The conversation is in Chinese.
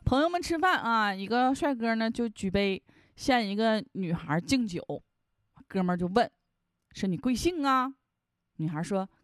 朋友们吃饭啊，一个帅哥呢就举杯向一个女孩敬酒，哥们儿就问：“是你贵姓啊？”女孩说：